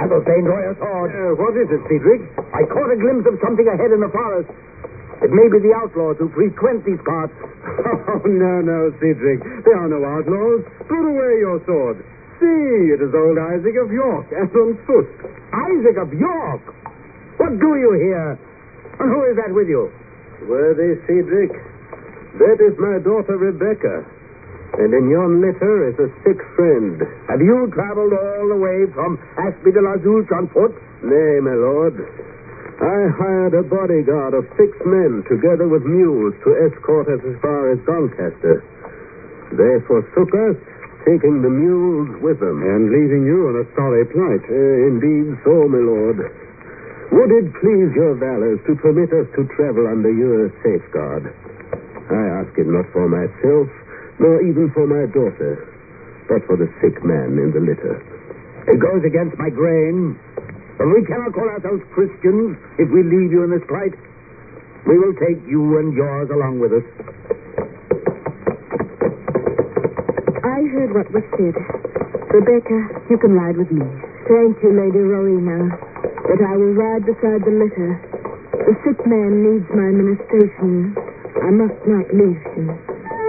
Athelstane, draw your sword. What is it, Cedric? I caught a glimpse of something ahead in the forest. It may be the outlaws who frequent these parts. Oh, no, Cedric. There are no outlaws. Put away your sword. See, it is old Isaac of York, and on foot. Isaac of York? What do you here? And who is that with you? Worthy Cedric, that is my daughter Rebecca. And in yon litter is a sick friend. Have you traveled all the way from Ashby de la Zouch on foot? Nay, my lord. I hired a bodyguard of 6 men together with mules to escort us as far as Doncaster. They forsook us, taking the mules with them. And leaving you in a sorry plight. Indeed so, my lord. Would it please your valors to permit us to travel under your safeguard? I ask it not for myself, nor even for my daughter, but for the sick man in the litter. It goes against my grain. But we cannot call ourselves Christians if we leave you in this plight. We will take you and yours along with us. I heard what was said. Rebecca, you can ride with me. Thank you, Lady Rowena. But I will ride beside the litter. The sick man needs my ministration. I must not leave him.